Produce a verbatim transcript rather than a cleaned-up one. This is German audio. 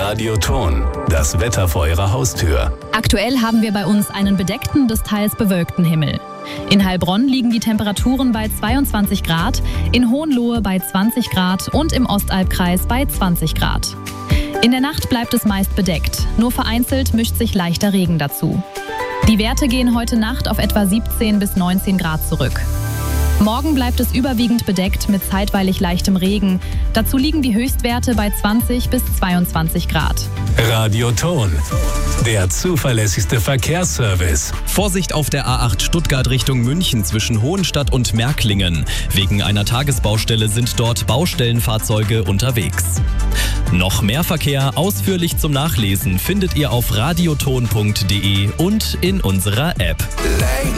Radioton, das Wetter vor Ihrer Haustür. Aktuell haben wir bei uns einen bedeckten bis teils bewölkten Himmel. In Heilbronn liegen die Temperaturen bei zweiundzwanzig Grad, in Hohenlohe bei zwanzig Grad und im Ostalbkreis bei zwanzig Grad. In der Nacht bleibt es meist bedeckt, nur vereinzelt mischt sich leichter Regen dazu. Die Werte gehen heute Nacht auf etwa siebzehn bis neunzehn Grad zurück. Morgen bleibt es überwiegend bedeckt mit zeitweilig leichtem Regen. Dazu liegen die Höchstwerte bei zwanzig bis zweiundzwanzig Grad. Radioton, der zuverlässigste Verkehrsservice. Vorsicht auf der A acht Stuttgart Richtung München zwischen Hohenstadt und Märklingen. Wegen einer Tagesbaustelle sind dort Baustellenfahrzeuge unterwegs. Noch mehr Verkehr ausführlich zum Nachlesen findet ihr auf radioton punkt de und in unserer App.